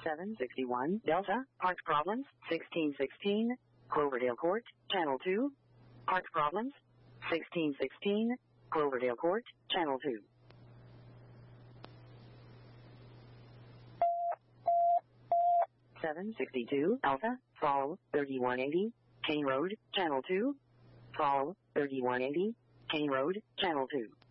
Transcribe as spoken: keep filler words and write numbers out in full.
seven sixty-one Delta, park problems, sixteen sixteen, Cloverdale Court, Channel two. Park problems, sixteen sixteen, Cloverdale Court, Channel two. seven sixty-two Alpha, Fall, thirty-one eighty, Kane Road, Channel two. Fall, thirty-one eighty, Kane Road, Channel two.